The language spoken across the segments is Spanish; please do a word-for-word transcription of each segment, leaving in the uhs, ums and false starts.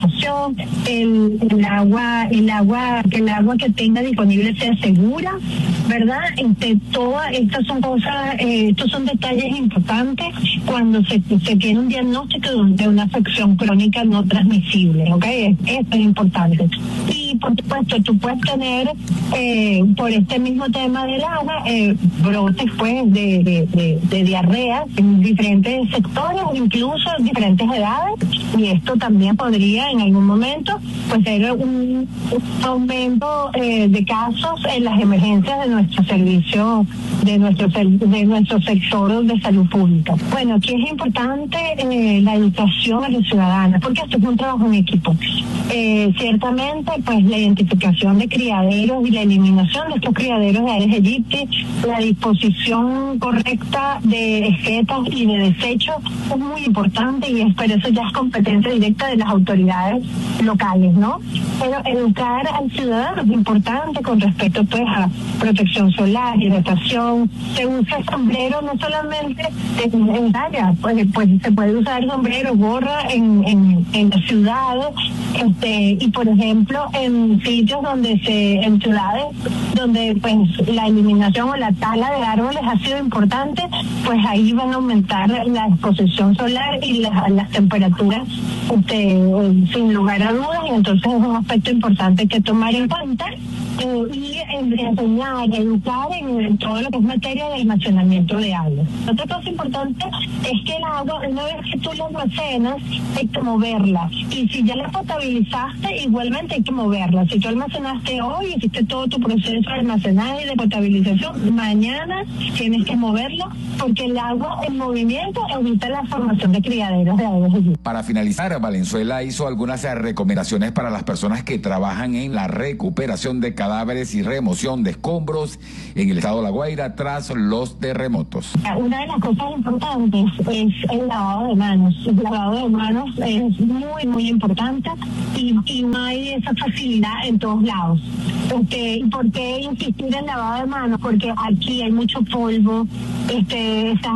el, el agua, el agua, que el agua que tenga disponible sea segura, ¿verdad? Este, todas estas son cosas, eh, estos son detalles importantes cuando se, se tiene un diagnóstico de una afección crónica no transmisible, ¿ok? Esto es importante. Y por supuesto, tú puedes tener, eh, por este mismo tema del agua, eh, brotes pues de, de, de, de diarrea en diferentes sectores, incluso en diferentes edades, y esto también podría en algún momento pues ser un, un aumento eh, de casos en las emergencias de nuestro servicio, de nuestro de nuestro sector de salud pública. Bueno, aquí es importante eh, la educación a los ciudadanos, porque esto es un trabajo en equipo. Eh, ciertamente, pues la identificación de criaderos y la eliminación de estos criaderos de Aedes aegypti, la disposición correcta de esquetas y de desechos es muy importante, y es, pero eso ya es competencia directa de las autoridades locales, ¿no? Pero educar al ciudadano es importante con respecto pues a protección solar, hidratación. Se usa sombrero no solamente en, en área, pues, pues se puede usar sombrero, gorra en, en, en las ciudades, este, y por ejemplo en sitios donde se, en ciudades donde pues la eliminación o la tala de árboles ha sido importante, pues ahí van a aumentar la exposición solar y la, las temperaturas este, sin lugar a dudas, y entonces es un aspecto importante que tomar en cuenta. Eh, y enseñar, educar en, en todo lo que es materia de almacenamiento de agua. Otra cosa importante es que el agua, una vez que tú la almacenas, hay que moverla. Y si ya la potabilizaste, igualmente hay que moverla. Si tú almacenaste hoy, hiciste todo tu proceso de almacenaje y de potabilización, mañana tienes que moverla, porque el agua en movimiento evita la formación de criaderos de Aedes aegypti. Para finalizar, Valenzuela hizo algunas recomendaciones para las personas que trabajan en la recuperación de cadáveres y remoción de escombros en el estado de La Guaira tras los terremotos. Una de las cosas importantes es el lavado de manos. El lavado de manos es muy, muy importante, y, y no hay esa facilidad en todos lados. Porque, ¿por qué insistir en lavado de manos? Porque aquí hay mucho polvo, este, está,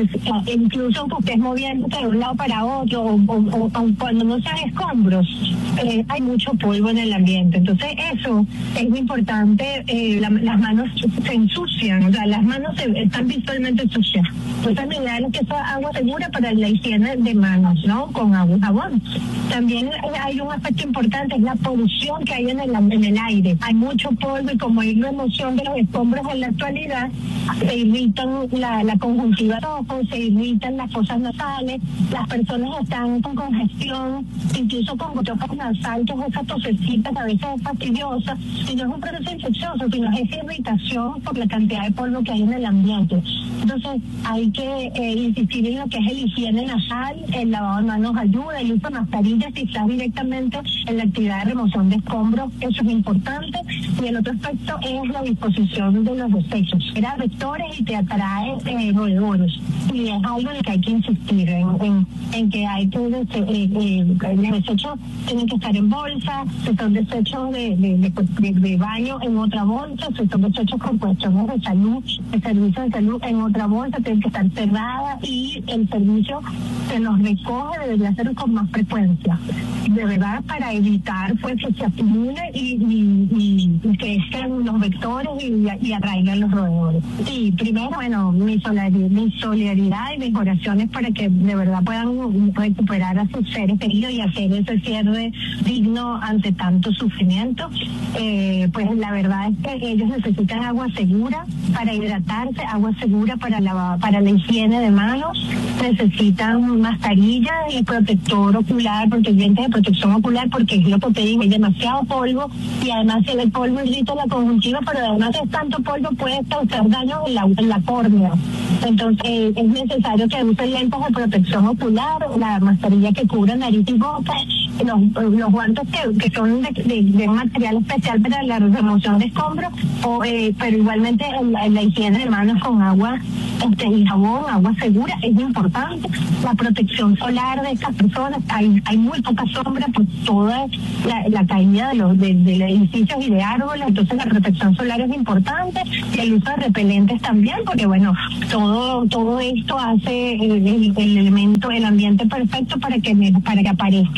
incluso porque es moviéndote de un lado para otro, o, o, o, o cuando no sean escombros, eh, hay mucho polvo en el ambiente. Entonces eso es muy importante, eh, la, las manos se ensucian, o sea, las manos se, están visualmente sucias. Entonces lo ideal es que sea agua segura para la higiene de manos, ¿no? Con agua y jabón. También hay un aspecto importante, es la polución que hay en el, en el aire. Hay mucho polvo, y como hay remoción de los escombros en la actualidad, se irritan la, la conjuntiva de ojos, se irritan las fosas nasales, las personas están con congestión, incluso con goteos nasales, esas tosecitas a veces es fastidiosa, y no es un proceso infeccioso, sino es esa irritación por la cantidad de polvo que hay en el ambiente. Entonces hay que eh, insistir en lo que es el higiene nasal, el lavado de manos ayuda, el uso de mascarillas si estás directamente en la actividad de remoción de escombros, eso es importante. Y el otro aspecto es la disposición de los desechos. Era vectores y te atrae eh, roedores. Y es algo en lo que hay que insistir, en, en, en que hay que, eh, eh, los desechos tienen que estar en bolsa, si son desechos de, de, de, de, de baño en otra bolsa, si son desechos con cuestiones de salud, de servicios de salud en otra bolsa, tienen que estar cerradas, y el servicio se los recoge, debería ser con más frecuencia. De verdad, para evitar pues que se acumule y, y, y, y que estén los vectores y, y atraigan los roedores. Y primero, bueno, mi solidaridad, mi solidaridad y mis oraciones para que de verdad puedan recuperar a sus seres queridos y hacer ese cierre digno ante tanto sufrimiento. Eh, pues la verdad es que ellos necesitan agua segura para hidratarse, agua segura para la, para la higiene de manos, necesitan mascarillas y protector ocular, protectores de protección ocular, porque es lo que te digo, hay demasiado polvo, y además si el polvo irrita la conjuntiva, pero además es tanto polvo puede causar daño en la, en la córnea. Entonces eh, es necesario que usen lentes de protección ocular, la mascarilla que cubra nariz y boca, los, los guantes que, que son de, de, de material especial para la remoción de escombros, o, eh, pero igualmente la, la higiene de manos con agua este, y jabón, agua segura, es importante. La protección solar de estas personas, hay, hay muy poca sombra por toda la, la caída de los de, de los edificios y de árboles, entonces la protección solar es importante, y el uso de repelentes también, porque bueno, todo todo esto hace el, el, el elemento, el ambiente perfecto para que para que aparezcan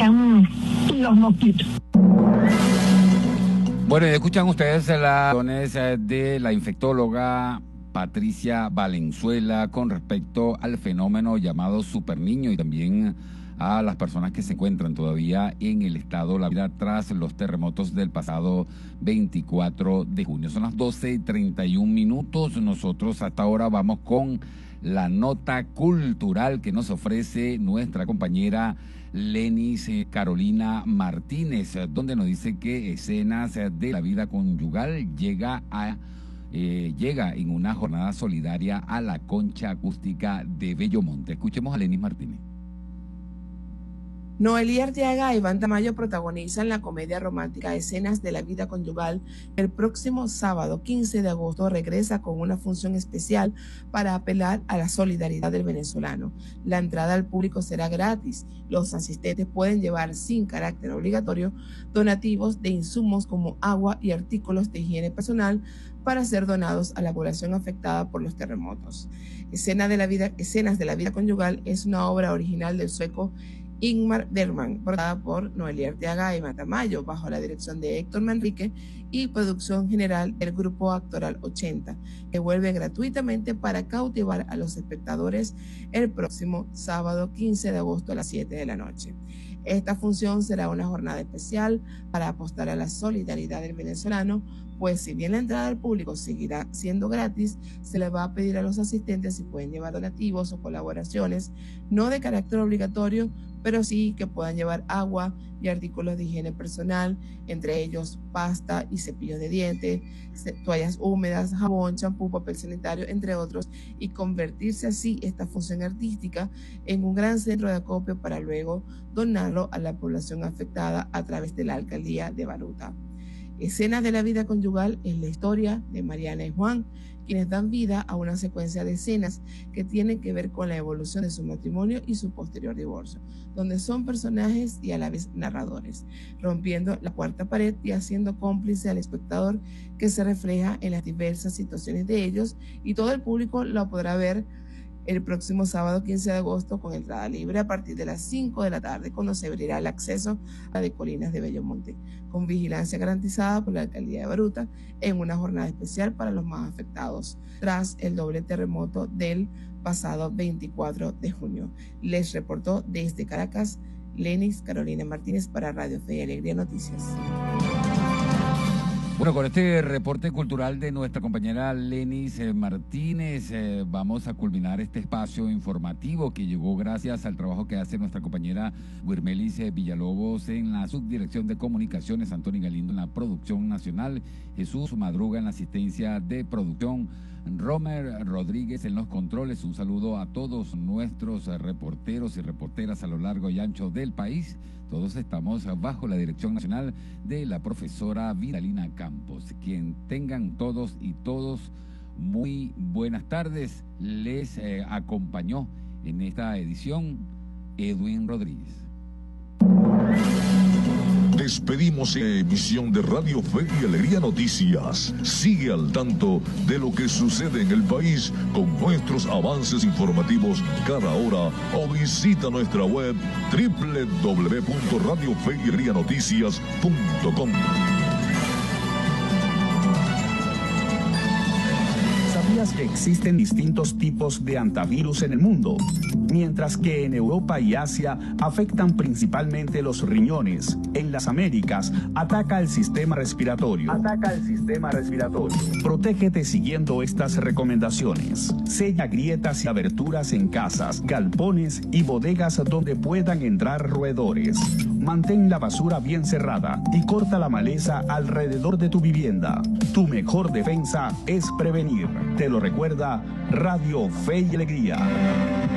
los mosquitos. Bueno, y escuchan ustedes las razones de la infectóloga Patricia Valenzuela con respecto al fenómeno llamado superniño y también a las personas que se encuentran todavía en el estado de la vida tras los terremotos del pasado veinticuatro de junio. Son las doce y treinta y un minutos. Nosotros hasta ahora vamos con la nota cultural que nos ofrece nuestra compañera Lenis Carolina Martínez, donde nos dice que Escenas de la Vida Conyugal llega a eh, llega en una jornada solidaria a la Concha Acústica de Bellomonte. Escuchemos a Lenis Martínez. Noelí Arteaga y Iván Tamayo protagonizan la comedia romántica Escenas de la Vida Conyugal. El próximo sábado quince de agosto regresa con una función especial para apelar a la solidaridad del venezolano. La entrada al público será gratis. Los asistentes pueden llevar sin carácter obligatorio donativos de insumos como agua y artículos de higiene personal para ser donados a la población afectada por los terremotos. Escena de la vida, Escenas de la Vida Conyugal es una obra original del sueco Ingmar Bergman, portada por Noelí Arteaga y Iván Tamayo, bajo la dirección de Héctor Manrique y producción general del Grupo Actoral ochenta, que vuelve gratuitamente para cautivar a los espectadores el próximo sábado quince de agosto a las siete de la noche. Esta función será una jornada especial para apostar a la solidaridad del venezolano, pues si bien la entrada al público seguirá siendo gratis, se le va a pedir a los asistentes si pueden llevar donativos o colaboraciones, no de carácter obligatorio, pero sí que puedan llevar agua y artículos de higiene personal, entre ellos pasta y cepillos de dientes, toallas húmedas, jabón, champú, papel sanitario, entre otros, y convertirse así esta función artística en un gran centro de acopio para luego donarlo a la población afectada a través de la alcaldía de Baruta. Escenas de la Vida Conyugal es la historia de Mariana y Juan, quienes dan vida a una secuencia de escenas que tienen que ver con la evolución de su matrimonio y su posterior divorcio, donde son personajes y a la vez narradores, rompiendo la cuarta pared y haciendo cómplice al espectador que se refleja en las diversas situaciones de ellos, y todo el público lo podrá ver el próximo sábado quince de agosto con entrada libre a partir de las cinco de la tarde, cuando se abrirá el acceso a de Colinas de Bellomonte, con vigilancia garantizada por la alcaldía de Baruta, en una jornada especial para los más afectados tras el doble terremoto del pasado veinticuatro de junio. Les reportó desde Caracas Lenis Carolina Martínez para Radio Fe y Alegría Noticias. Bueno, con este reporte cultural de nuestra compañera Lenis eh, Martínez, eh, vamos a culminar este espacio informativo que llegó gracias al trabajo que hace nuestra compañera Wirmelis eh, Villalobos en la subdirección de comunicaciones, Antonio Galindo en la producción nacional, Jesús Madruga en la asistencia de producción, Romer Rodríguez en los controles. Un saludo a todos nuestros eh, reporteros y reporteras a lo largo y ancho del país. Todos estamos bajo la dirección nacional de la profesora Vidalina Campos. Quien tengan todos y todos muy buenas tardes. Les eh, acompañó en esta edición Edwin Rodríguez. Despedimos la emisión de Radio Fe y Alegría Noticias. Sigue al tanto de lo que sucede en el país con nuestros avances informativos cada hora o visita nuestra web doble u doble u doble u punto radio fe y alegría noticias punto com. ¿Sabías que existen distintos tipos de antivirus en el mundo? Mientras que en Europa y Asia afectan principalmente los riñones, en las Américas ataca el sistema respiratorio. Ataca el sistema respiratorio. Protégete siguiendo estas recomendaciones. Sella grietas y aberturas en casas, galpones y bodegas donde puedan entrar roedores. Mantén la basura bien cerrada y corta la maleza alrededor de tu vivienda. Tu mejor defensa es prevenir. Te lo recuerda Radio Fe y Alegría.